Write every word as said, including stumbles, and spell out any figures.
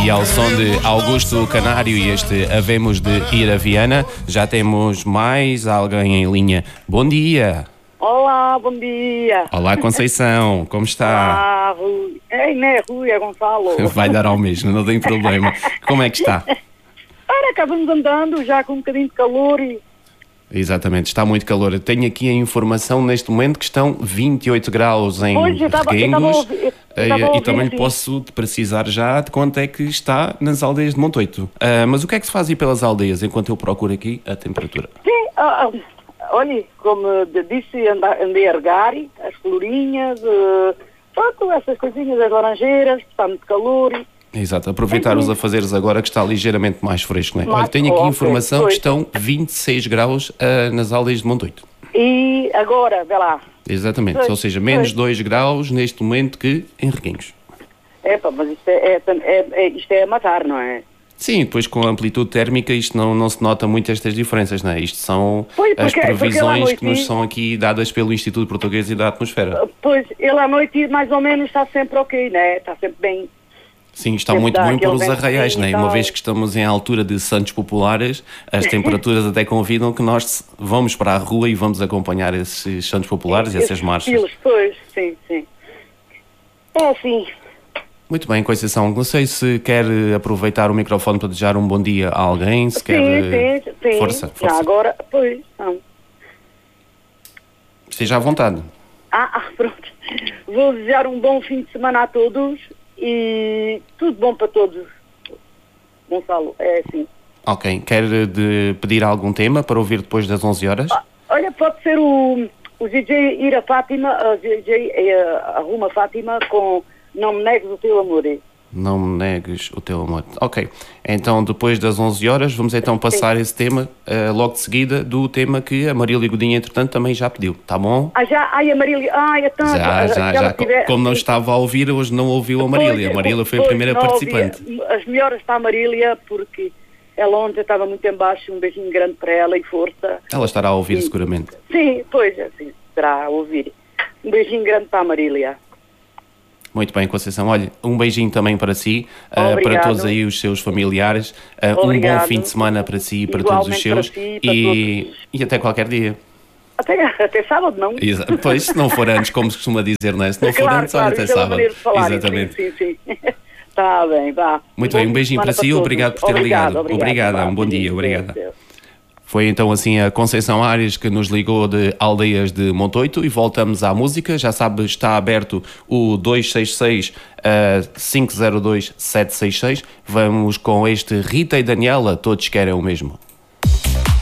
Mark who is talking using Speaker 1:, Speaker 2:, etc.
Speaker 1: E ao som de Augusto Canário e este Havemos de Ir a Viana, já temos mais alguém em linha. Bom dia.
Speaker 2: Olá, bom dia.
Speaker 1: Olá, Conceição, como está?
Speaker 2: Olá, Rui. Ei, não é Rui, é Gonçalo.
Speaker 1: Vai dar ao mesmo, não tem problema. Como é que está?
Speaker 2: Ora, cá vamos andando, já com um bocadinho de calor e...
Speaker 1: Exatamente, está muito calor. Eu tenho aqui a informação neste momento que estão vinte e oito graus em
Speaker 2: Pois, eu estava- eu estava a
Speaker 1: Reguengos.
Speaker 2: ouvir- eu estava a
Speaker 1: Eh, E
Speaker 2: ouvir,
Speaker 1: também
Speaker 2: sim.
Speaker 1: posso te precisar já de quanto é que está nas aldeias de Montoito. Ah, mas o que é que se faz aí pelas aldeias enquanto eu procuro aqui a temperatura?
Speaker 2: Sim, ah, ah, olha, como de- disse, anda- andei a regar as florinhas, uh, pronto, essas coisinhas, as laranjeiras, está muito calor.
Speaker 1: Exato, aproveitar os afazeres agora que está ligeiramente mais fresco, não é?
Speaker 2: Mais-
Speaker 1: Olha, tenho aqui
Speaker 2: ok,
Speaker 1: informação que
Speaker 2: pois.
Speaker 1: estão vinte e seis graus ah, nas aldeias de Montoito.
Speaker 2: E agora, vê lá,
Speaker 1: Exatamente,
Speaker 2: Pois,
Speaker 1: ou seja, menos
Speaker 2: pois.
Speaker 1: dois graus neste momento que em Reguengos.
Speaker 2: epa, mas isto é, é, é, é- isto é a matar, não é?
Speaker 1: Sim, depois com a amplitude térmica isto não, não se nota muito estas diferenças, não é? Isto são
Speaker 2: Pois,
Speaker 1: as
Speaker 2: porque- porque lá à
Speaker 1: previsões
Speaker 2: noite-
Speaker 1: que nos são aqui dadas pelo Instituto Português e da Atmosfera.
Speaker 2: Pois, ele à noite mais ou menos está sempre ok, né? Está sempre bem.
Speaker 1: Sim, está
Speaker 2: Sempre
Speaker 1: muito
Speaker 2: dá
Speaker 1: bem para
Speaker 2: aquele
Speaker 1: os arraiais,
Speaker 2: ventozinho
Speaker 1: não é?
Speaker 2: e
Speaker 1: Uma
Speaker 2: tal.
Speaker 1: vez que estamos em altura de Santos Populares, as temperaturas até convidam que nós vamos para a rua e vamos acompanhar esses Santos Populares e essas marchas.
Speaker 2: Estilos, pois, sim, sim. É assim.
Speaker 1: Muito bem, Conceição, não sei se quer aproveitar o microfone para desejar um bom dia a alguém, se
Speaker 2: Sim,
Speaker 1: quer...
Speaker 2: sim, sim.
Speaker 1: Força,
Speaker 2: Já
Speaker 1: força.
Speaker 2: agora, pois, não.
Speaker 1: Esteja à vontade.
Speaker 2: Ah, ah, pronto. Vou desejar um bom fim de semana a todos e tudo bom para todos. Gonçalo, é assim.
Speaker 1: Ok, quer de pedir algum tema para ouvir depois das onze horas?
Speaker 2: Ah, olha, pode ser o, o D J Ir a Fátima, a D J eh, Arruma Fátima com Não Me Negues o Teu Amor.
Speaker 1: Não me negues o teu amor. Ok, então depois das onze horas vamos então passar esse tema eh, logo de seguida do tema que a Marília Godinho entretanto também já pediu, tá bom?
Speaker 2: Ah, já, ai, a Marília, ai, é tanto.
Speaker 1: Já, já, já.
Speaker 2: Tiver,
Speaker 1: Como não estava a ouvir, hoje não ouviu a Marília. A Marília foi a
Speaker 2: Pois,
Speaker 1: primeira
Speaker 2: não
Speaker 1: participante.
Speaker 2: ouvi. As melhoras para a Marília, porque ela ontem estava muito em baixo, um beijinho grande para ela e força.
Speaker 1: Ela estará a ouvir
Speaker 2: Sim.
Speaker 1: seguramente.
Speaker 2: Sim, pois, assim, será a ouvir. Um beijinho grande para a Marília.
Speaker 1: Muito bem, Conceição. Olha, um beijinho também para si, eh, para
Speaker 2: Obrigado.
Speaker 1: todos aí os seus familiares. Eh, um bom
Speaker 2: Obrigado.
Speaker 1: fim de semana para si e para todos os
Speaker 2: Igualmente para
Speaker 1: seus.
Speaker 2: si e para
Speaker 1: E, e até qualquer dia.
Speaker 2: Até, até sábado, não?
Speaker 1: Exa- Pois, se não for antes, como se costuma dizer, não é? Se não for
Speaker 2: Claro,
Speaker 1: antes, olha,
Speaker 2: claro,
Speaker 1: até
Speaker 2: isso é uma
Speaker 1: sábado.
Speaker 2: maneira de falar.
Speaker 1: Exatamente.
Speaker 2: Sim, sim, sim. Está bem, vá.
Speaker 1: Muito
Speaker 2: Bom
Speaker 1: bem, um
Speaker 2: fim de
Speaker 1: beijinho para
Speaker 2: semana
Speaker 1: si,
Speaker 2: todos.
Speaker 1: obrigado por ter
Speaker 2: Obrigado,
Speaker 1: ligado.
Speaker 2: obrigado.
Speaker 1: Obrigada,
Speaker 2: Vá,
Speaker 1: um bom dia,
Speaker 2: Deus,
Speaker 1: obrigada.
Speaker 2: Deus.
Speaker 1: Foi então assim a Conceição Ares que nos ligou de Aldeias de Montoito e voltamos à música. Já sabe, está aberto o dois seis seis, cinco zero dois, sete seis seis. Vamos com este Rita e Daniela, todos querem o mesmo.